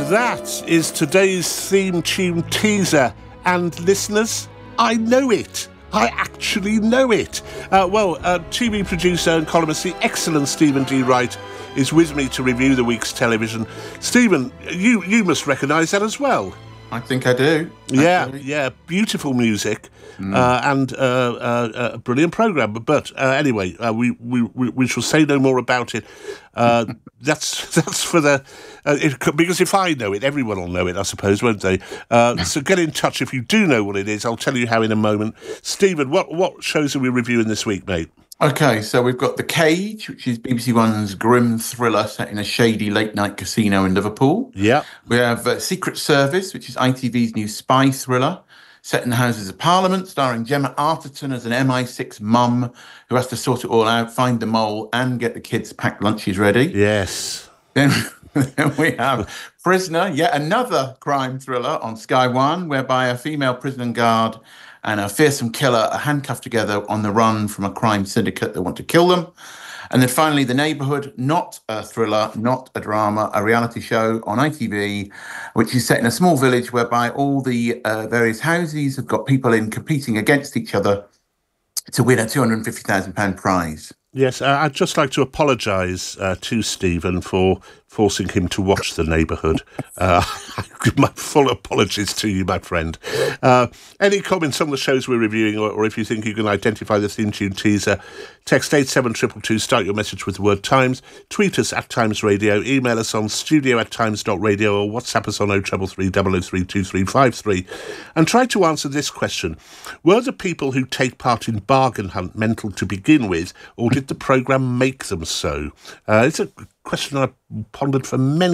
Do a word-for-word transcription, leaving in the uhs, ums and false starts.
that is today's theme tune teaser. And listeners, I know it. I actually know it. Uh, well, uh, T V producer and columnist, the excellent Stephen D. Wright, is with me to review the week's television. Stephen, you, you must recognise that as well. I think I do. Yeah, actually. yeah, beautiful music. Mm. Uh, and uh, uh, a brilliant programme. But uh, anyway, uh, we, we we shall say no more about it. Uh, that's that's for the... Uh, it, because if I know it, everyone will know it, I suppose, won't they? Uh, so get in touch if you do know what it is. I'll tell you how in a moment. Stephen, what, what shows are we reviewing this week, mate? OK, so we've got The Cage, which is B B C One's grim thriller set in a shady late-night casino in Liverpool. Yeah. We have uh, Secret Service, which is I T V's new spy thriller, set in the Houses of Parliament, starring Gemma Arterton as an M I six mum who has to sort it all out, find the mole, and get the kids' packed lunches ready. Yes. Then, then we have Prisoner, yet another crime thriller on Sky One, whereby a female prison guard and a fearsome killer are handcuffed together on the run from a crime syndicate that want to kill them. And then finally, The Neighbourhood, not a thriller, not a drama, a reality show on I T V, which is set in a small village whereby all the uh, various houses have got people in competing against each other to win a two hundred fifty thousand pounds prize. Yes, uh, I'd just like to apologise uh, to Stephen for forcing him to watch The Neighbourhood. Uh, my full apologies to you, my friend. Uh, any comments on the shows we're reviewing, or, or if you think you can identify the theme tune teaser, text eight seven two two two, start your message with the word Times, tweet us at Times Radio, email us on studio at times dot radio, or WhatsApp us on oh three three, double oh three, two three five three, and try to answer this question. Were the people who take part in Bargain Hunt mental to begin with, or did the programme make them so? Uh, it's a question I've pondered for many